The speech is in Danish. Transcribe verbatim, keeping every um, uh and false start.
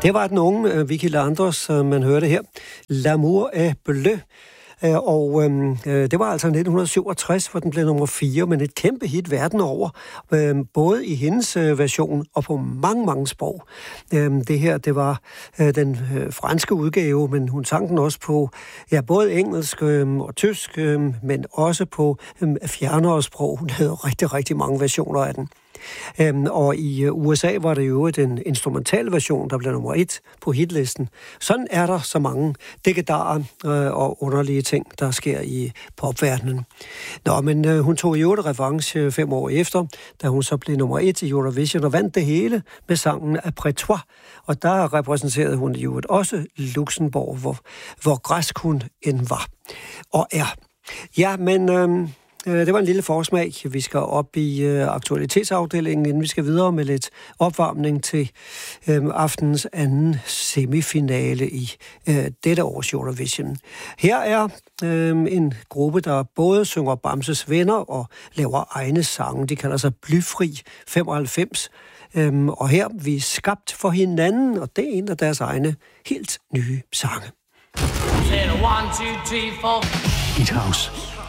Det var den unge uh, Vicki Landers, uh, man hørte her. L'amour est bleu. Uh, og uh, det var altså nitten syvogtres, hvor den blev nummer fire, men et kæmpe hit verden over. Uh, både i hendes uh, version og på mange, mange sprog. Uh, det her, det var uh, den uh, franske udgave, men hun sang den også på ja, både engelsk uh, og tysk, uh, men også på uh, fjernere sprog. Hun havde rigtig, rigtig mange versioner af den. Øhm, og i U S A var det jo en instrumental version, der blev nummer et på hitlisten. Sådan er der så mange dækkedarer øh, og underlige ting, der sker i popverdenen. Nå, men øh, hun tog i øvrigt revanche fem år efter, da hun så blev nummer et i Eurovision og vandt det hele med sangen Après toi. Og der repræsenterede hun jo også Luxembourg, hvor, hvor græsk hun end var og er. Ja, men... Øh, Det var en lille forsmag. Vi skal op i øh, aktualitetsafdelingen, inden vi skal videre med lidt opvarmning til øh, aftenens anden semifinale i øh, dette års Eurovision. Her er øh, en gruppe, der både synger Bamses Venner og laver egne sange. De kalder sig Blyfri femoghalvfems. Øh, og her vi er skabt for hinanden, og det er en af deres egne helt nye sange. Hit House